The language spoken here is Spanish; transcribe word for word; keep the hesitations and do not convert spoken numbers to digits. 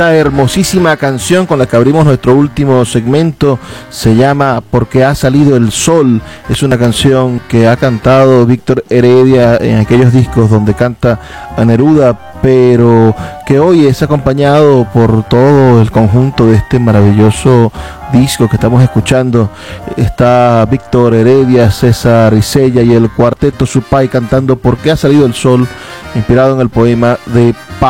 Esta hermosísima canción con la que abrimos nuestro último segmento se llama Porque ha salido el sol. Es una canción que ha cantado Víctor Heredia en aquellos discos donde canta a Neruda, pero que hoy es acompañado por todo el conjunto de este maravilloso disco que estamos escuchando. Está Víctor Heredia, César Isella y el cuarteto Supay cantando Porque ha salido el sol, inspirado en el poema de